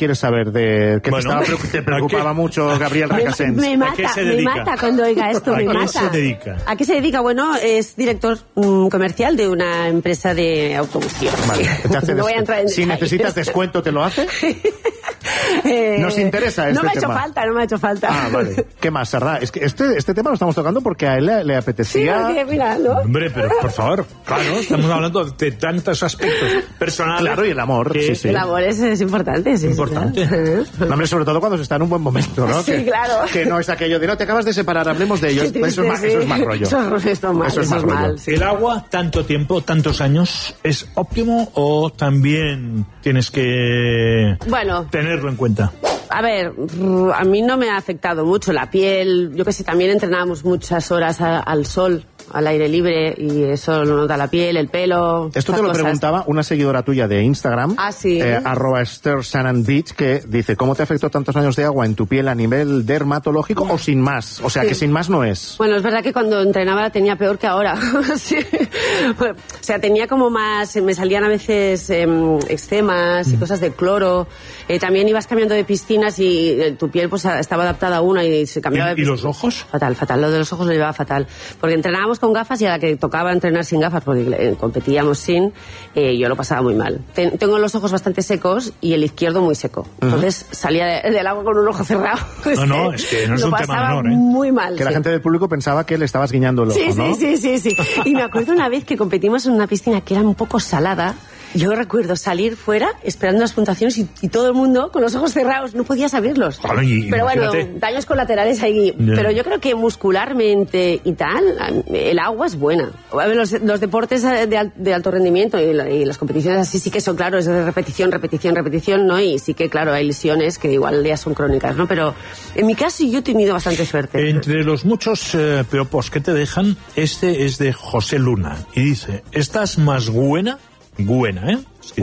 quieres saber? De que te preocupaba mucho Gabriel Recasens. Me mata cuando oiga esto, me mata. ¿A qué se dedica? ¿A qué se dedica? Bueno, es director comercial de una empresa de automoción. Vale. No voy a entrar en si detalles. necesitas descuento, ¿te lo hace? ¿Nos interesa este tema? No me ha hecho falta. Ah, vale. ¿Qué más, Sardá? Es que este tema lo estamos tocando porque a él le apetecía... Sí, mira, ¿no? Hombre, pero por favor, claro, estamos hablando de tantos aspectos personales. Claro, y el amor, sí. El amor es importante, sí. Importante. Claro. No, hombre, sobre todo cuando se está en un buen momento, ¿no? Sí, claro. Que no es aquello de, no, te acabas de separar, hablemos de ellos. Eso es más rollo. Eso es más mal. Sí. ¿El agua, tanto tiempo, tantos años, es óptimo o también tienes que tenerlo en cuenta? A ver, a mí no me ha afectado mucho la piel. Yo que sé, también entrenábamos muchas horas al sol, al aire libre, y eso lo nota la piel, el pelo. Esto te lo preguntaba una seguidora tuya de Instagram, sí. @EstherSannonBeach, que dice, ¿cómo te afectó tantos años de agua en tu piel a nivel dermatológico o sin más? O sea, que sin más no es. Bueno, es verdad que cuando entrenaba la tenía peor que ahora. Sí. Bueno, o sea, tenía como más, me salían a veces eczemas y cosas de cloro. También ibas cambiando de piscinas y tu piel pues estaba adaptada a una y se cambiaba de piscina. ¿Y los ojos? Fatal. Lo de los ojos lo llevaba fatal. Porque entrenábamos con gafas y a la que tocaba entrenar sin gafas, porque competíamos sin, yo lo pasaba muy mal. Tengo los ojos bastante secos y el izquierdo muy seco. Entonces salía del agua con un ojo cerrado. No, es que no es un tema menor, muy mal. Que la gente del público pensaba que le estabas guiñando el ojo, ¿no? Sí. Y me acuerdo una vez que competimos en una piscina que era un poco salada. Yo recuerdo salir fuera esperando las puntuaciones y todo el mundo con los ojos cerrados, no podías abrirlos. Pero bueno, daños colaterales ahí. Yeah. Pero yo creo que muscularmente y tal, el agua es buena. Los deportes de alto rendimiento y las competiciones así sí que son, claro, es de repetición, ¿no? Y sí que, claro, hay lesiones que igual ya son crónicas, ¿no? Pero en mi caso yo he tenido bastante suerte. Entre los muchos piropos que te dejan, este es de José Luna. Y dice, ¿estás más buena, ¿eh?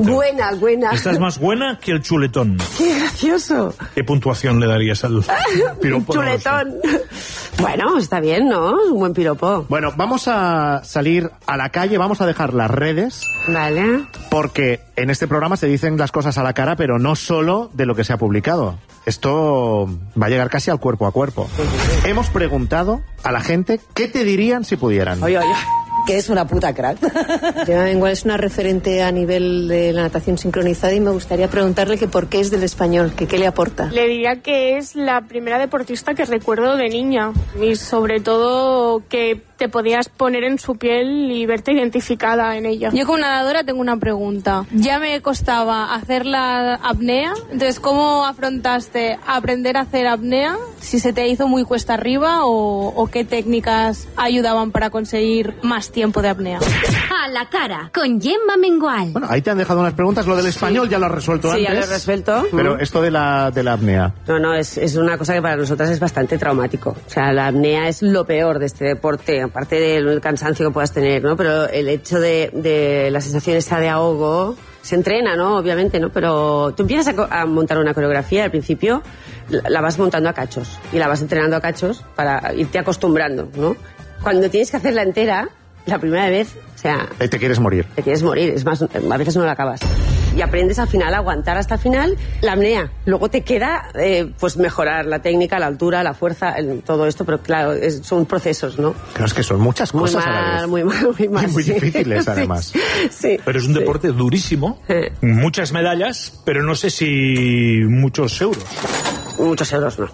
Buena. Estás más buena que el chuletón. ¡Qué gracioso! ¿Qué puntuación le darías al piropo? Chuletón. Bueno, está bien, ¿no? Un buen piropo. Bueno, vamos a salir a la calle, vamos a dejar las redes. Vale. Porque en este programa se dicen las cosas a la cara, pero no solo de lo que se ha publicado. Esto va a llegar casi al cuerpo a cuerpo. Hemos preguntado a la gente qué te dirían si pudieran. Oye. Que es una puta crack. Gemma Mengual es una referente a nivel de la natación sincronizada y me gustaría preguntarle que por qué es del español, que qué le aporta. Le diría que es la primera deportista que recuerdo de niña y sobre todo que te podías poner en su piel y verte identificada en ella. Yo como nadadora tengo una pregunta. Ya me costaba hacer la apnea, entonces ¿cómo afrontaste aprender a hacer apnea? Si se te hizo muy cuesta arriba o qué técnicas ayudaban para conseguir más tiempo de apnea. A la cara, con Gemma Mengual. Bueno, ahí te han dejado unas preguntas. Lo del español ya lo has resuelto antes. Sí, ya lo he resuelto. Pero esto de la apnea. No, es una cosa que para nosotras es bastante traumático. O sea, la apnea es lo peor de este deporte, aparte del cansancio que puedas tener, ¿no? Pero el hecho de la sensación esa de ahogo se entrena, ¿no? Obviamente, ¿no? Pero tú empiezas a montar una coreografía al principio, la vas montando a cachos y la vas entrenando a cachos para irte acostumbrando, ¿no? Cuando tienes que hacerla entera, la primera vez, o sea... Te quieres morir. Te quieres morir, es más, a veces no la acabas. Y aprendes al final a aguantar hasta el final la apnea. Luego te queda, pues, mejorar la técnica, la altura, la fuerza, todo esto, pero claro, son procesos, ¿no? Claro, es que son muchas cosas a la vez. Muy mal. Y muy difíciles, además. Sí. Pero es un deporte durísimo, muchas medallas, pero no sé si muchos euros. Muchos euros no.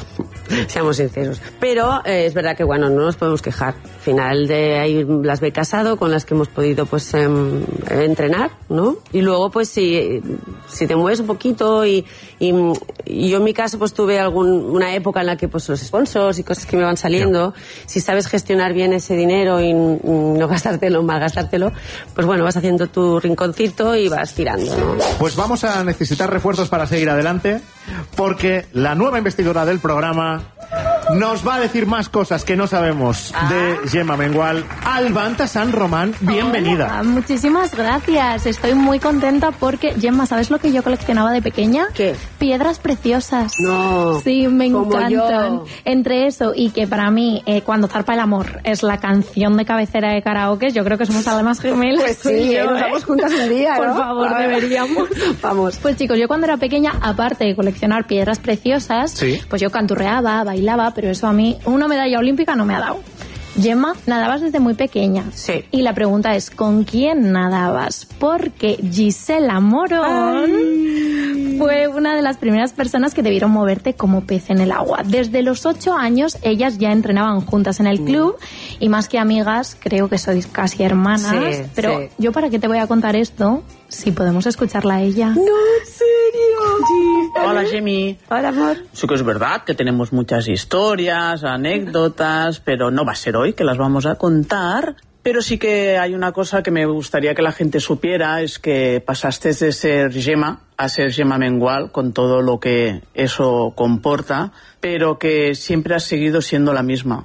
Seamos sinceros. Pero es verdad que, bueno, no nos podemos quejar. Al final hay las becas ADO con las que hemos podido, pues, entrenar, ¿no? Y luego, pues, si te mueves un poquito y yo en mi caso, pues, tuve una época en la que, pues, los sponsors y cosas que me van saliendo, si sabes gestionar bien ese dinero y no gastártelo, malgastártelo, pues, bueno, vas haciendo tu rinconcito y vas tirando, ¿no? Pues vamos a necesitar refuerzos para seguir adelante, porque la nueva investigadora del programa nos va a decir más cosas que no sabemos de Gemma Mengual. Albanta San Román, bienvenida. Hola, muchísimas gracias. Estoy muy contenta porque, Gemma, ¿sabes lo que yo coleccionaba de pequeña? ¿Qué? Piedras Preciosas. No. Sí, me encantan. Yo. Entre eso y que para mí, Cuando zarpa el amor es la canción de cabecera de karaoke, yo creo que somos almas gemelas. Pues sí, nos vamos juntas un día, Por ¿no? favor, deberíamos. Vamos. Pues chicos, yo cuando era pequeña, aparte de coleccionar piedras preciosas, sí, pues yo canturreaba, bailaba, pero eso a mí una medalla olímpica no me ha dado. Gemma, nadabas desde muy pequeña. Sí. Y la pregunta es, ¿con quién nadabas? Porque Gisela Morón fue una de las primeras personas que te vieron moverte como pez en el agua. Desde los 8 años, ellas ya entrenaban juntas en el club y más que amigas, creo que sois casi hermanas. Sí, pero sí. yo, ¿para qué te voy a contar esto? Si podemos escucharla a ella. No, en serio. Sí. Hola, Gemmy. Hola, amor. Sí que es verdad que tenemos muchas historias, anécdotas, pero no va a ser hoy que las vamos a contar. Pero sí que hay una cosa que me gustaría que la gente supiera, es que pasaste de ser Gemma a ser Gemma Mengual, con todo lo que eso comporta, pero que siempre has seguido siendo la misma.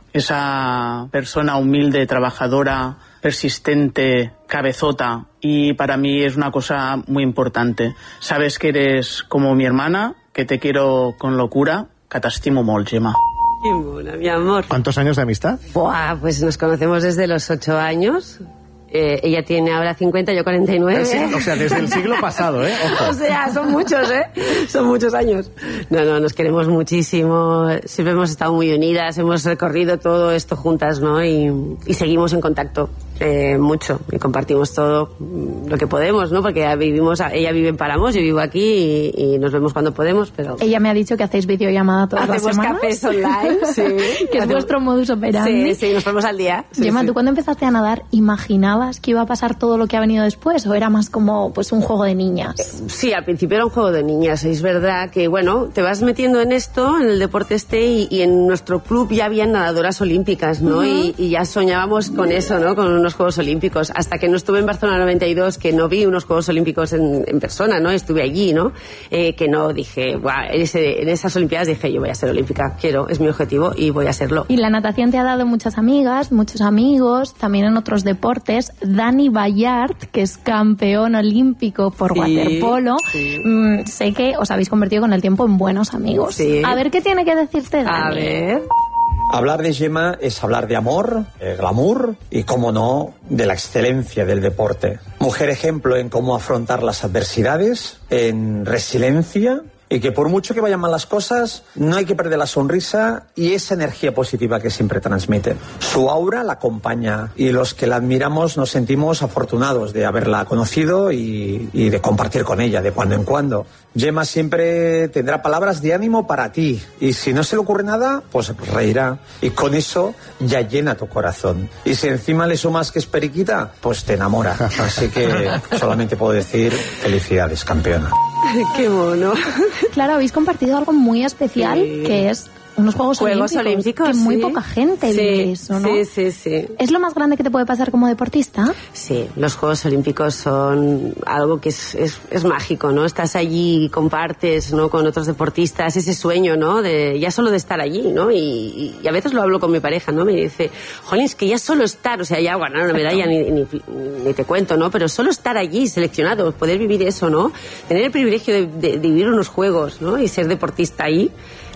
Esa persona humilde, trabajadora, persistente, cabezota, y para mí es una cosa muy importante. Sabes que eres como mi hermana, que te quiero con locura, que t'estimo molt, Gemma. Qué mona, mi amor. ¿Cuántos años de amistad? Buah, pues nos conocemos desde los 8 años. Ella tiene ahora 50, yo 49. O sea, desde el siglo pasado, ¿eh? Ojo. O sea, son muchos, ¿eh? Son muchos años. No, nos queremos muchísimo. Siempre hemos estado muy unidas, hemos recorrido todo esto juntas, ¿no? Y seguimos en contacto mucho. Y compartimos todo lo que podemos, ¿no? Porque ella vive en Paramos, yo vivo aquí y nos vemos cuando podemos, pero... Ella me ha dicho que hacéis videollamada todas las semanas. Hacemos cafés online, sí. Que es vuestro modus operandi. Sí, nos ponemos al día. Sí, Gemma, sí. ¿tú cuando empezaste a nadar imaginabas que iba a pasar todo lo que ha venido después o era más como pues un juego de niñas? Sí, al principio era un juego de niñas. Es verdad que, bueno, te vas metiendo en esto, en el deporte y en nuestro club ya había nadadoras olímpicas, ¿no? Y ya soñábamos con eso, ¿no? Con unos Juegos Olímpicos. Hasta que no estuve en Barcelona 92, que no vi unos Juegos Olímpicos en persona, ¿no? Estuve allí, ¿no? Que no dije, guau, en esas Olimpiadas dije, yo voy a ser olímpica, es mi objetivo y voy a serlo. Y la natación te ha dado muchas amigas, muchos amigos, también en otros deportes. Dani Ballard, que es campeón olímpico por waterpolo. Sí. Sé que os habéis convertido con el tiempo en buenos amigos. Sí. A ver qué tiene que decirte Dani. A ver... Hablar de Gemma es hablar de amor, de glamour y, cómo no, de la excelencia del deporte. Mujer ejemplo en cómo afrontar las adversidades, en resiliencia, y que por mucho que vayan mal las cosas, no hay que perder la sonrisa y esa energía positiva que siempre transmite. Su aura la acompaña y los que la admiramos nos sentimos afortunados de haberla conocido y de compartir con ella de cuando en cuando. Gemma siempre tendrá palabras de ánimo para ti y si no se le ocurre nada, pues reirá y con eso ya llena tu corazón. Y si encima le sumas que es periquita, pues te enamora. Así que solamente puedo decir felicidades, campeona. Qué mono. Claro, habéis compartido algo muy especial, que es unos Juegos Olímpicos, que muy sí. poca gente vive eso, ¿no? Sí. ¿Es lo más grande que te puede pasar como deportista? Sí, los Juegos Olímpicos son algo que es mágico, ¿no? Estás allí y compartes, ¿no? Con otros deportistas ese sueño, ¿no? Ya solo de estar allí, ¿no? Y a veces lo hablo con mi pareja, ¿no? Me dice, jolín, es que ya solo estar, o sea, ya ganar una medalla ni te cuento, ¿no? Pero solo estar allí, seleccionado, poder vivir eso, ¿no? Tener el privilegio de vivir unos Juegos, ¿no? Y ser deportista ahí.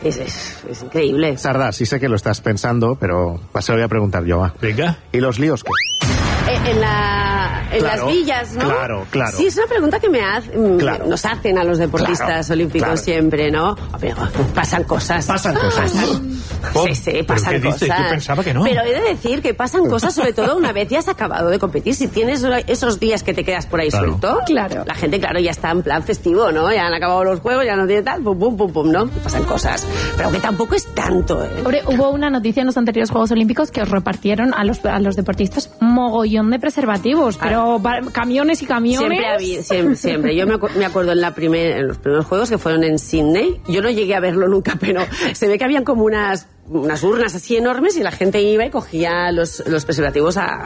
Es increíble. Sardá, sí sé que lo estás pensando, pero se lo voy a preguntar yo. ¿Va? Venga. ¿Y los líos qué? En las villas, ¿no? Claro. Sí, es una pregunta que nos hacen a los deportistas olímpicos siempre, ¿no? Pero pasan cosas. Pasan cosas. Sí, pasan ¿Pero qué cosas. dices? Yo pensaba que no. Pero he de decir que pasan cosas, sobre todo una vez ya has acabado de competir. Si tienes esos días que te quedas por ahí suelto, la gente, ya está en plan festivo, ¿no? Ya han acabado los juegos, ya no tiene tal, pum, ¿no? Pasan cosas. Pero que tampoco es tanto, ¿eh? Hombre, hubo una noticia en los anteriores Juegos Olímpicos que os repartieron a los deportistas mogollón de preservativos, pero camiones y camiones. Siempre. Yo me acuerdo en los primeros Juegos que fueron en Sydney. Yo no llegué a verlo nunca, pero se ve que habían como unas urnas así enormes y la gente iba y cogía los preservativos a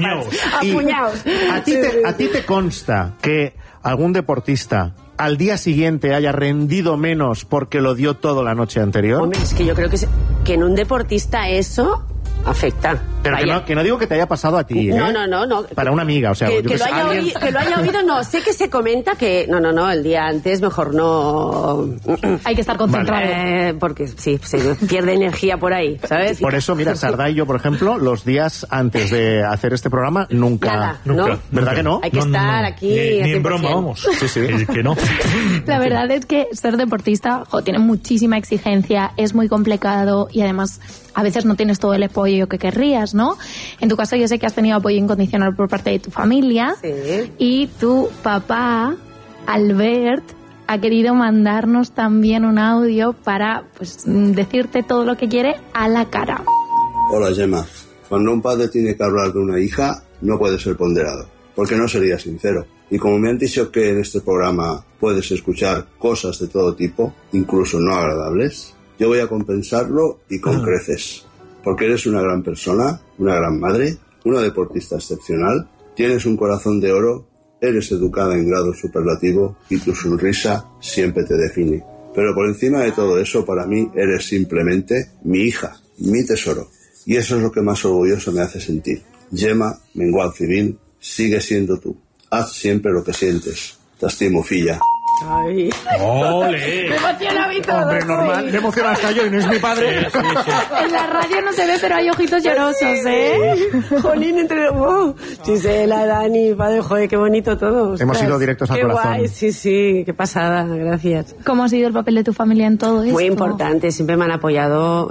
puñados. ¿A ti te consta que algún deportista al día siguiente haya rendido menos porque lo dio todo la noche anterior? Hombre, es que yo creo que en un deportista eso afecta. Pero que no digo que te haya pasado a ti, ¿eh? No. Para una amiga, o sea... Que lo haya oído, no. Sé que se comenta que... No, el día antes mejor no... Hay que estar concentrado. Porque sí, se pierde energía por ahí, ¿sabes? Por eso, mira, Sardá y yo, por ejemplo, los días antes de hacer este programa, nunca. ¿Verdad que no? Hay que estar aquí... Ni en broma, vamos. Sí, que no. La verdad es que ser deportista tiene muchísima exigencia, es muy complicado y además a veces no tienes todo el apoyo que querrías, ¿no? En tu caso yo sé que has tenido apoyo incondicional por parte de tu familia. Sí. Y tu papá, Albert, ha querido mandarnos también un audio para decirte todo lo que quiere a la cara. Hola, Gemma. Cuando un padre tiene que hablar de una hija, no puede ser ponderado, porque no sería sincero. Y como me han dicho que en este programa puedes escuchar cosas de todo tipo, incluso no agradables, yo voy a compensarlo y con creces. Porque eres una gran persona, una gran madre, una deportista excepcional, tienes un corazón de oro, eres educada en grado superlativo y tu sonrisa siempre te define. Pero por encima de todo eso, para mí, eres simplemente mi hija, mi tesoro. Y eso es lo que más orgulloso me hace sentir. Gemma Mengual Civil, sigue siendo tú. Haz siempre lo que sientes. Te estimo, filla. Ay. ¡Ole! Me emociona a mí todo. Hombre, normal, me emociona hasta yo y no es mi padre. Sí. En la radio no se ve, pero hay ojitos llorosos, Jolín, entre... Gisela, Dani, padre, joder, qué bonito todo. Hemos ido directos al corazón. Qué guay, sí, qué pasada, gracias. ¿Cómo ha sido el papel de tu familia en todo esto? Muy importante, siempre me han apoyado...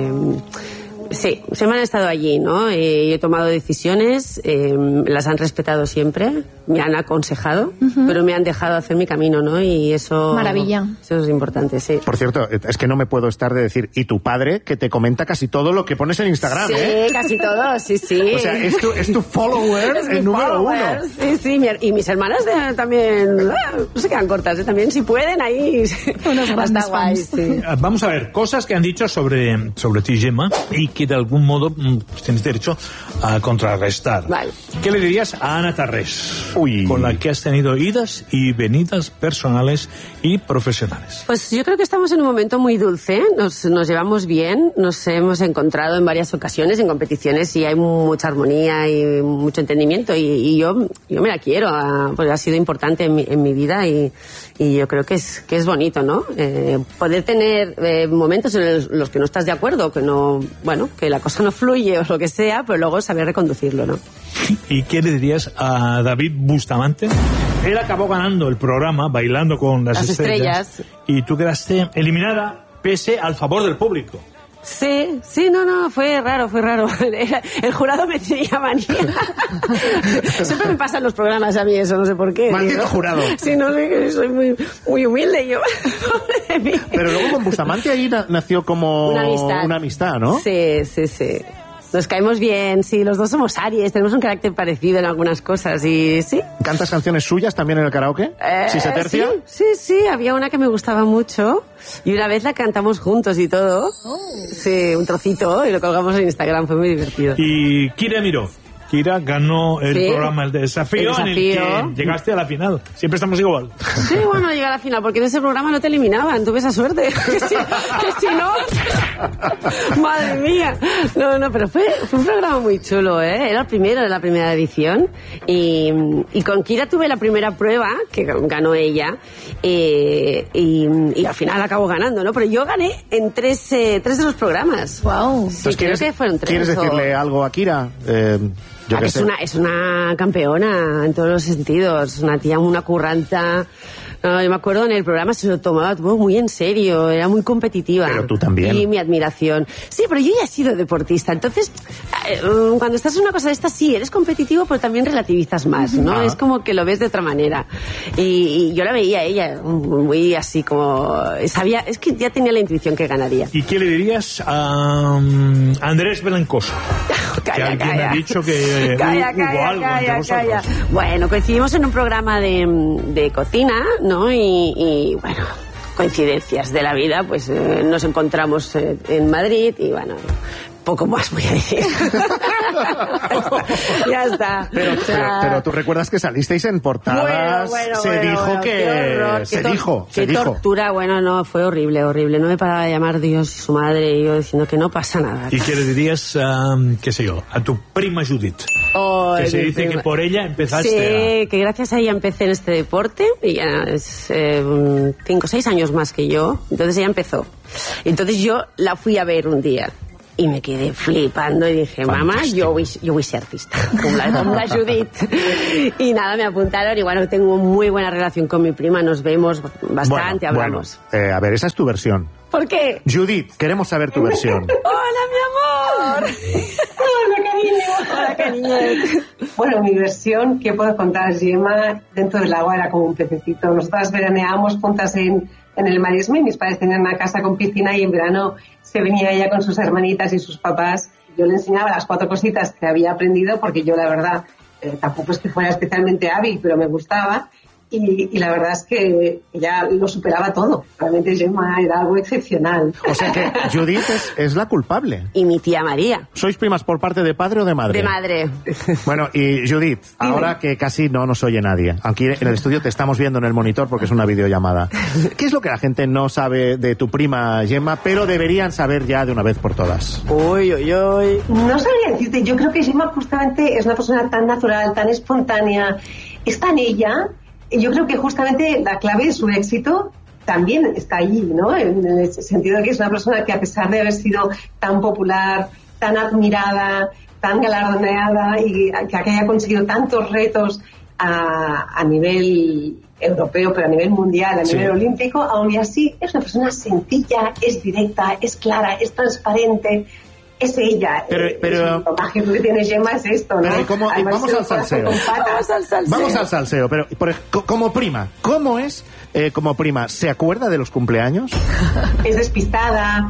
Sí, se me han estado allí, ¿no? He tomado decisiones, las han respetado siempre, me han aconsejado, pero me han dejado hacer mi camino, ¿no? Y eso... Maravilla. Eso es importante, sí. Por cierto, es que no me puedo estar de decir, y tu padre, que te comenta casi todo lo que pones en Instagram, sí, ¿eh? Sí, casi todo, sí. O sea, es tu follower el número uno. Sí, y mis hermanas también no se quedan cortas, también si pueden, ahí... Unos grandes fans. Sí. Vamos a ver, cosas que han dicho sobre ti, Gemma, y que de algún modo tienes derecho a contrarrestar. Vale. ¿Qué le dirías a Ana Tarrés? Uy. Con la que has tenido idas y venidas personales y profesionales. Pues yo creo que estamos en un momento muy dulce, nos llevamos bien, nos hemos encontrado en varias ocasiones en competiciones y hay mucha armonía y mucho entendimiento y yo me la quiero, pues ha sido importante en mi vida y yo creo que es bonito, ¿no? Poder tener momentos en los que no estás de acuerdo, que la cosa no fluye o lo que sea, pero luego saber reconducirlo, ¿no? ¿Y qué le dirías a David Bustamante? Él acabó ganando el programa Bailando con las Estrellas y tú quedaste eliminada pese al favor del público. Sí, no, fue raro. El jurado me tenía manía. Siempre me pasan los programas a mí eso, no sé por qué. Maldito jurado. Sí, no, soy muy humilde yo. Pero luego con Bustamante ahí nació como una amistad, ¿no? Sí. Nos caemos bien, sí, los dos somos Aries, tenemos un carácter parecido en algunas cosas y sí. ¿Cantas canciones suyas también en el karaoke? ¿Si se tercia? Sí, había una que me gustaba mucho y una vez la cantamos juntos y todo. Sí, un trocito y lo colgamos en Instagram, fue muy divertido. Y Kira Miró. Kira ganó el programa, el desafío, en el que llegaste a la final. Siempre estamos igual. Sí, bueno, llegué a la final, porque en ese programa no te eliminaban, tuve esa suerte. que si no... Madre mía. No, pero fue un programa muy chulo, ¿eh? Era el primero de la primera edición. Y con Kira tuve la primera prueba, que ganó ella, y al final acabó ganando, ¿no? Pero yo gané en tres de los programas. Wow. Sí, creo que fueron 3. ¿Quieres decirle algo a Kira? Es una campeona en todos los sentidos, una tía, una curranta. No, yo me acuerdo en el programa se lo tomaba muy en serio, era muy competitiva. Pero tú también. Y mi admiración. Sí, pero yo ya he sido deportista, entonces cuando estás en una cosa de esta sí, eres competitivo, pero también relativizas más, ¿no? Es como que lo ves de otra manera. Y yo la veía a ella muy así como... Sabía, es que ya tenía la intuición que ganaría. ¿Y qué le dirías a Andrés Belancoso? Calla. Ha dicho que hubo algo entre vosotros. Bueno, coincidimos en un programa de cocina, ¿no? Y bueno, coincidencias de la vida, pues nos encontramos en Madrid y bueno, Poco más voy a decir. Ya está. Pero tú recuerdas que salisteis en portadas. Se dijo que... Qué tortura. Bueno, no, fue horrible. No me paraba de llamar Dios y su madre y yo diciendo que no pasa nada. ¿Y qué le dirías, qué sé yo, a tu prima Judith? Que se dice que por ella empezaste Sí, que gracias a ella empecé en este deporte. Ella es 5 o 6 años más que yo. Entonces ella empezó. Entonces yo la fui a ver un día. Y me quedé flipando y dije, mamá, yo voy a ser artista, como la Judith. Y nada, me apuntaron y bueno, tengo muy buena relación con mi prima, nos vemos bastante, hablamos. A ver, esa es tu versión. ¿Por qué? Judith, queremos saber tu versión. ¡Hola, mi amor! Hola, cariño. Bueno, mi versión, ¿qué puedo contar? Gemma, dentro del agua era como un pececito. Nosotras veraneábamos juntas en el Maresme, mis padres tenían una casa con piscina y en verano se venía ella con sus hermanitas y sus papás. Yo le enseñaba las 4 cositas que había aprendido porque yo la verdad tampoco es que fuera especialmente hábil, pero me gustaba. Y la verdad es que ella lo superaba todo. Realmente Gemma era algo excepcional. O sea que Judith es la culpable. Y mi tía María. ¿Sois primas por parte de padre o de madre? De madre. Bueno, y Judith, ahora que casi no nos oye nadie, aunque en el estudio te estamos viendo en el monitor porque es una videollamada, ¿qué es lo que la gente no sabe de tu prima Gemma, pero deberían saber ya de una vez por todas? Uy. No sabría decirte. Yo creo que Gemma justamente es una persona tan natural, tan espontánea, es tan ella. Yo creo que justamente la clave de su éxito también está allí, ¿no? En el sentido de que es una persona que a pesar de haber sido tan popular, tan admirada, tan galardoneada y que haya conseguido tantos retos a nivel europeo, pero a nivel mundial, a nivel olímpico, aún y así es una persona sencilla, es directa, es clara, es transparente. Es ella. Pero lo mágico que tiene Gemma es esto, ¿no? Vamos al salseo. Vamos al salseo. Pero como prima, ¿cómo es como prima? ¿Se acuerda de los cumpleaños? Es despistada.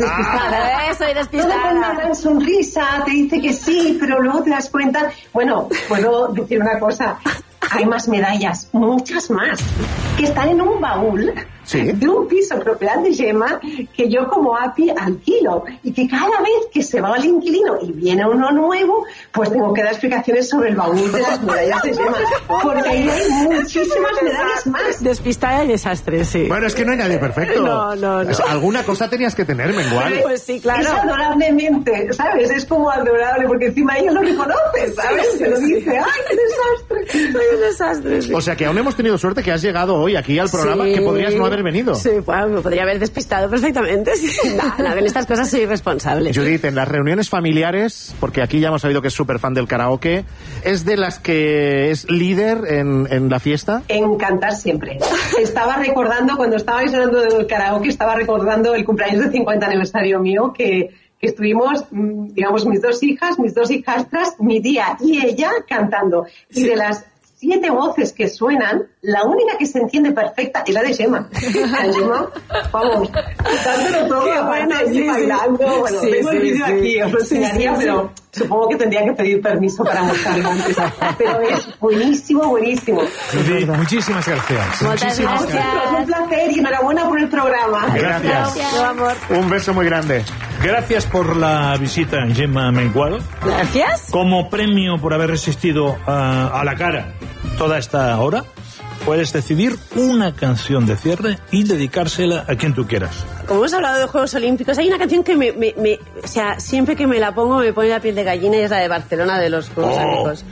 Soy despistada. Con una gran sonrisa, te dice que sí, pero luego te das cuenta. Bueno, puedo decir una cosa. Hay más medallas, muchas más, que están en un baúl de un piso propiedad de Gemma que yo como API alquilo y que cada vez que se va el inquilino y viene uno nuevo, pues tengo que dar explicaciones sobre el baúl de las medallas de Gemma, porque ahí hay muchísimas medallas más. Despistada y desastre, sí. Bueno, es que no hay nadie perfecto. No. Alguna cosa tenías que tener, Mengual. Pues sí, claro. Es adorablemente, ¿sabes? Es como adorable, porque encima ella lo reconoce, ¿sabes? Se lo dice, ¡ay, qué desastre! Soy un desastre, sí. O sea que aún hemos tenido suerte que has llegado hoy aquí al programa, que podrías no haber venido. Sí, pues me podría haber despistado perfectamente. Nada, en estas cosas soy responsable. Judith, en las reuniones familiares, porque aquí ya hemos sabido que es súper fan del karaoke, ¿es de las que es líder en la fiesta? En cantar siempre. Estaba recordando, cuando estabais hablando del karaoke, estaba recordando el cumpleaños de 50 aniversario mío, que estuvimos, digamos, mis dos hijastras, mi tía y ella cantando. Y de las 7 voces que suenan, la única que se entiende perfecta es la de Gemma. Gemma, vamos, dándolo todo, aparte allí bailando. Bueno, tengo el vídeo aquí, os lo enseñaría, pero supongo que tendría que pedir permiso para mostrarlo antes. Pero es buenísimo. Judith, muchísimas gracias. Muchas gracias. Es un placer y enhorabuena por el programa. Gracias. Amor. Un beso muy grande. Gracias por la visita, Gemma Mengual. Gracias. Como premio por haber resistido a la cara toda esta hora, puedes decidir una canción de cierre y dedicársela a quien tú quieras. Como hemos hablado de Juegos Olímpicos, hay una canción que o sea, siempre que me la pongo me pone la piel de gallina y es la de Barcelona de los Juegos Olímpicos.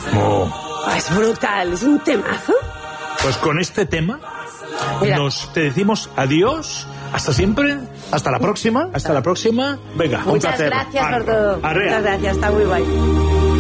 Es brutal, es un temazo. Pues con este tema te decimos adiós, hasta siempre. Hasta la próxima. Hasta la próxima. Venga, Muchas un placer. Gracias por todo. Arrea. Muchas gracias, está muy guay.